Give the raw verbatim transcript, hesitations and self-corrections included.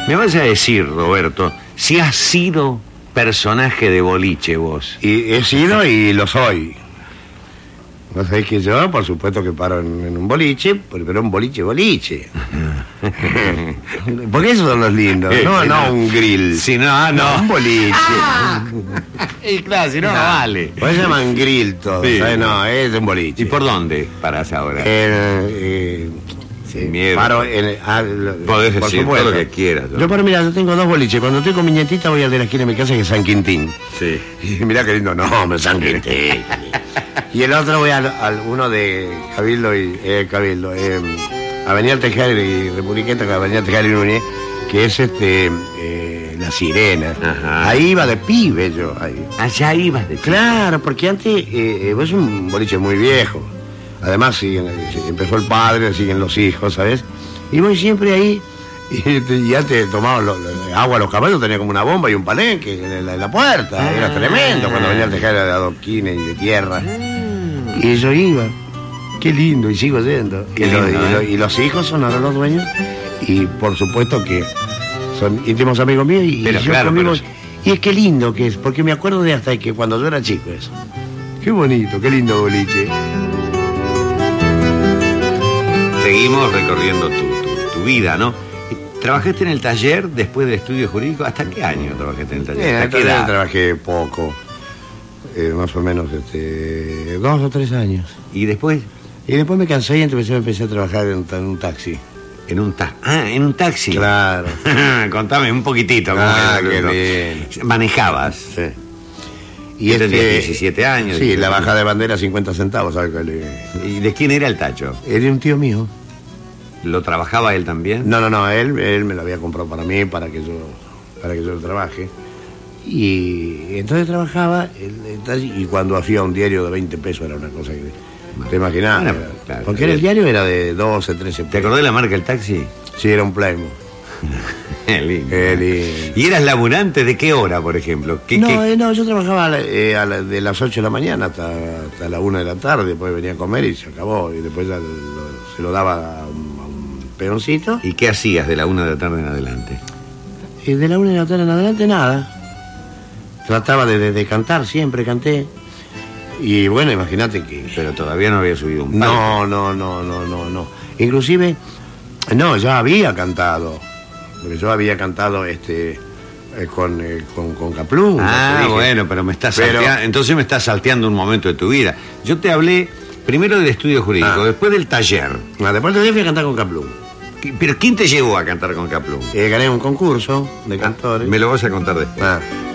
Me vas a decir, Roberto, si has sido personaje de boliche vos. Y he sido y lo soy. Vos sabés que yo, por supuesto que paro en, en un boliche, pero un boliche, boliche. Porque esos son los lindos, no, no un grill. Si no, no. No, un boliche. Ah. Y claro, si no, no vale. Pues se llaman grill todos, Sí. ¿sabes? No, es un boliche. ¿Y por dónde parás ahora? Eh, eh, Sin miedo. Paro en... Ah, lo- Podés por decir supuesto. todo lo que quieras. ¿no? Yo, pero mira, yo tengo dos boliches. Cuando estoy con mi nietita voy al de la esquina de mi casa, que es San Quintín. Sí. Y mirá qué lindo nombre, San Quintín. Y el otro voy al, al uno de Cabildo y... Eh, Cabildo, eh, Avenida Tejada y Republiqueta, con Avenida Tejada y Núñez, que es este... Eh, La Sirena. Ajá. Ahí iba de pibe yo, ahí. Allá ibas de chico. Claro, porque antes eh, eh, es un boliche muy viejo. Además, siguen, eh, empezó el padre, siguen los hijos, ¿sabes? Y voy siempre ahí. Y, y antes tomaba lo, lo- agua a los caballos, tenía como una bomba y un palenque en la, en la puerta. Ah. Era tremendo cuando venía a dejar de adoquines y de tierra. Y yo iba. Qué lindo, y sigo yendo. Qué y, lo- lindo, y lo- ¿eh? y los hijos son ahora los dueños. Y por supuesto que son íntimos amigos míos. Y, Pero y yo claro, conmigo- pero- Y es que lindo que es, porque me acuerdo de hasta que cuando yo era chico eso. Qué bonito, qué lindo boliche. Seguimos recorriendo tu, tu, tu vida, ¿no? ¿Trabajaste en el taller después del estudio jurídico? ¿Hasta qué año trabajaste en el taller? Bien, ¿Hasta qué entonces edad? trabajé poco, eh, más o menos este, dos o tres años. Y después, Y después me cansé y entonces empecé a trabajar en, en un taxi. en un taxi. Ah, en un taxi. Claro. Contame un poquitito. ¿cómo Ah, era qué eso? bien. ¿Manejabas? Sí. ¿Qué tendrías, diecisiete años? Sí, la bajada de bandera cincuenta centavos, ¿sabes cuál es? ¿Y de quién era el tacho? Era un tío mío. ¿Lo trabajaba él también? No, no, no, él, él me lo había comprado para mí, para que yo, para que yo lo trabaje. Y entonces trabajaba, el, el taxi, y cuando hacía un diario de veinte pesos era una cosa que te imaginabas. Bueno, era- claro, porque era el diario era de doce, trece ¿Te pesos. acordás de la marca del taxi? Sí, era un Playmo. Qué lindo. Qué lindo. ¿Y eras laborante de qué hora, por ejemplo? ¿Qué, No, qué- eh, no, yo trabajaba a la- eh, a la- de las ocho de la mañana hasta, hasta la una de la tarde, después venía a comer y se acabó. Y después ya lo- se lo daba a un, a un peoncito. ¿Y qué hacías de la una de la tarde en adelante? Y de la una de la tarde en adelante nada. Trataba de, de- de cantar, siempre canté. Y bueno, imagínate que... Pero todavía no había subido un palco. No, no, no, no, no, no. Inclusive, no, ya había cantado. Porque yo había cantado este eh, con, eh, con, con Caplún. ya te Ah, dije. bueno, pero me estás Pero- salteando. Entonces me estás salteando un momento de tu vida. Yo te hablé primero del estudio jurídico, Ah. después del taller. Ah, después de fui a cantar con Caplún. ¿Pero quién te llevó a cantar con Caplún? Eh, gané un concurso de cantores. Me lo vas a contar después. Ah.